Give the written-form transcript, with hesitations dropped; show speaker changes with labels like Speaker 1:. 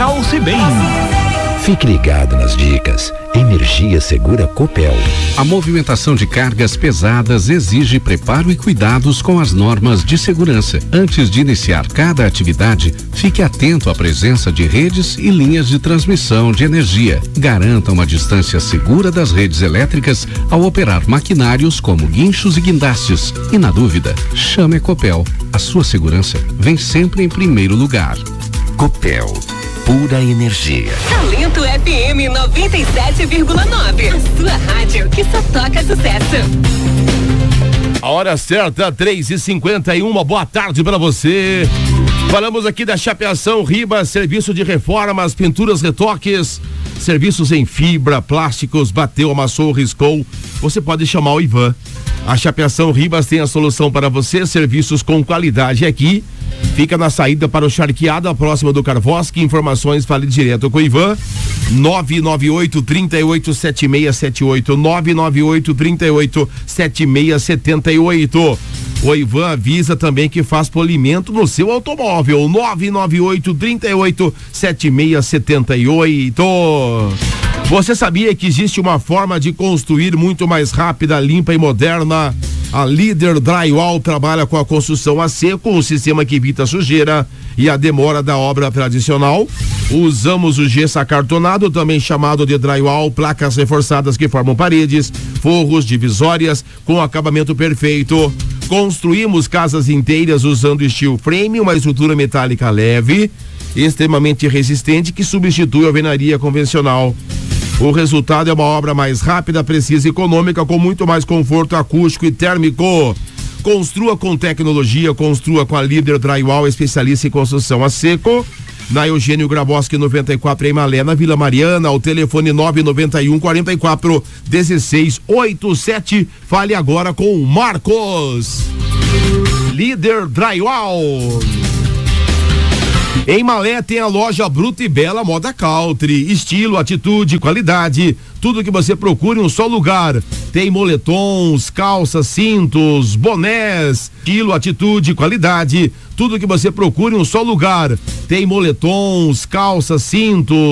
Speaker 1: Calce Bem.
Speaker 2: Fique ligado nas dicas. Energia Segura Copel.
Speaker 3: A movimentação de cargas pesadas exige preparo e cuidados com as normas de segurança. Antes de iniciar cada atividade, fique atento à presença de redes e linhas de transmissão de energia. Garanta uma distância segura das redes elétricas ao operar maquinários como guinchos e guindastes. E na dúvida, chame a Copel. A sua segurança vem sempre em primeiro lugar.
Speaker 2: Copel. Pura energia.
Speaker 4: Talento FM 97,9. A sua rádio que só toca sucesso.
Speaker 5: A hora certa, 3h51. Boa tarde para você. Falamos aqui da Chapeação Ribas, serviço de reformas, pinturas, retoques, serviços em fibra, plásticos, bateu, amassou, riscou. Você pode chamar o Ivan. A Chapeação Ribas tem a solução para você, serviços com qualidade aqui. Fica na saída para o Charqueada, próxima do Carvosque. Informações, fale direto com o Ivan. 998-387678. 998-387678. O Ivan avisa também que faz polimento no seu automóvel. 998-387678. Você sabia que existe uma forma de construir muito mais rápida, limpa e moderna? A Líder Drywall trabalha com a construção a seco, um sistema que evita a sujeira e a demora da obra tradicional. Usamos o gesso acartonado, também chamado de drywall, placas reforçadas que formam paredes, forros, divisórias, com acabamento perfeito. Construímos casas inteiras usando steel frame, uma estrutura metálica leve, extremamente resistente, que substitui a alvenaria convencional. O resultado é uma obra mais rápida, precisa e econômica, com muito mais conforto acústico e térmico. Construa com tecnologia, construa com a Líder Drywall, especialista em construção a seco. Na Eugênio Grabowski 94, em Malé, na Vila Mariana, ao telefone 991-44-1687. Fale agora com o Marcos. Líder Drywall. Em Malé tem a loja Bruta e Bela Moda Country, estilo, atitude, qualidade, tudo que você procura em um só lugar. Tem moletons, calças, cintos, bonés, estilo, atitude, qualidade, tudo que você procura em um só lugar. Tem moletons, calças, cintos,